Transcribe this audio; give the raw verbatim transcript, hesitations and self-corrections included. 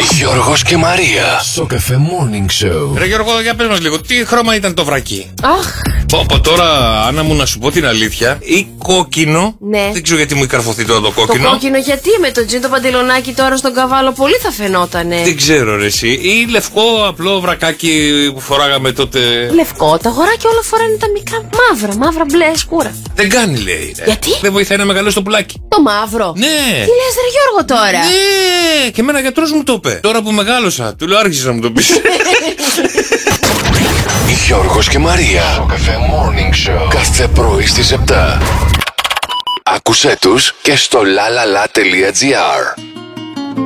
Γιώργος και Μαρία στο Cafe Morning Show. Ρε Γιώργο, για πες μας λίγο, τι χρώμα ήταν το βρακί? Αχ. Πω, πω, τώρα, Άννα μου, να σου πω την αλήθεια, ή κόκκινο. Ναι. Δεν ξέρω γιατί μου καρφωθεί τώρα το κόκκινο. Το κόκκινο γιατί με το τζιν το παντελονάκι τώρα στον καβάλο πολύ θα φαινότανε. Δεν ξέρω ρε εσύ. Ή λευκό απλό βρακάκι που φοράγαμε τότε. Λευκό, τα αγοράκια όλα φοράνε τα μικρά μαύρα, μαύρα μπλε σκούρα. Δεν κάνει λέει. Ρε. Γιατί? Δεν βοηθάει να μεγαλώσει το πουλάκι. Το μαύρο. Ναι. Τι λες ρε Γιώργο τώρα? Ναι. Και εμένα γιατρός μου το είπε. Τώρα που μεγάλωσα, του λέω άρχισε να μου το πεις. Γιώργος και Μαρία στο Cafe Morning Show. Κάθε πρωί στις επτά. Άκουσέ τους και στο lalala.gr.